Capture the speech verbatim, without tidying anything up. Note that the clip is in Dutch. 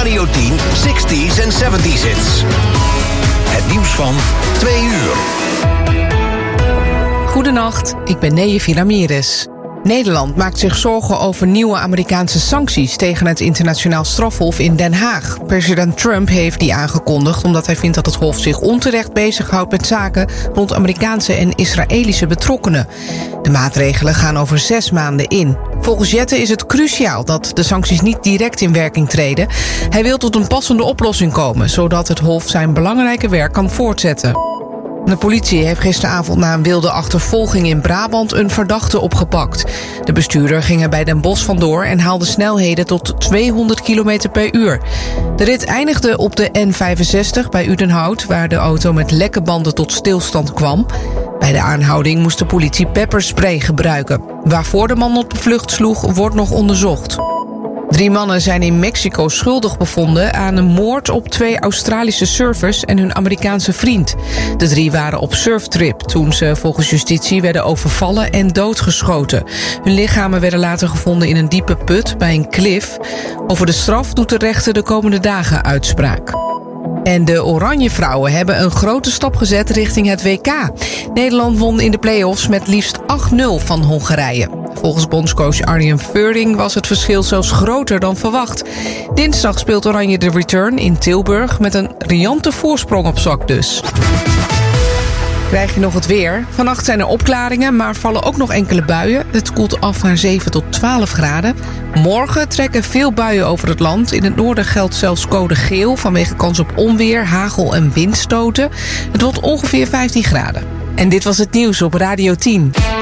Radio tien zestig's en zeventig's hits. Het nieuws van twee uur. Goedenacht, ik ben Neje Ramirez. Nederland maakt zich zorgen over nieuwe Amerikaanse sancties tegen het internationaal strafhof in Den Haag. President Trump heeft die aangekondigd omdat hij vindt dat het hof zich onterecht bezighoudt met zaken rond Amerikaanse en Israëlische betrokkenen. De maatregelen gaan over zes maanden in. Volgens Jette is het cruciaal dat de sancties niet direct in werking treden. Hij wil tot een passende oplossing komen, zodat het hof zijn belangrijke werk kan voortzetten. De politie heeft gisteravond na een wilde achtervolging in Brabant een verdachte opgepakt. De bestuurder ging er bij Den Bosch vandoor en haalde snelheden tot tweehonderd kilometer per uur. De rit eindigde op de N vijfenzestig bij Udenhout, waar de auto met lekke banden tot stilstand kwam. Bij de aanhouding moest de politie pepperspray gebruiken. Waarvoor de man op de vlucht sloeg, wordt nog onderzocht. Drie mannen zijn in Mexico schuldig bevonden aan een moord op twee Australische surfers en hun Amerikaanse vriend. De drie waren op surftrip toen ze volgens justitie werden overvallen en doodgeschoten. Hun lichamen werden later gevonden in een diepe put bij een klif. Over de straf doet de rechter de komende dagen uitspraak. En de Oranje Vrouwen hebben een grote stap gezet richting het W K. Nederland won in de play-offs met liefst acht nul van Hongarije. Volgens bondscoach Arjen Veurding was het verschil zelfs groter dan verwacht. Dinsdag speelt Oranje de return in Tilburg met een riante voorsprong op zak dus. Krijg je nog het weer. Vannacht zijn er opklaringen, maar vallen ook nog enkele buien. Het koelt af naar zeven tot twaalf graden. Morgen trekken veel buien over het land. In het noorden geldt zelfs code geel vanwege kans op onweer, hagel en windstoten. Het wordt ongeveer vijftien graden. En dit was het nieuws op Radio tien.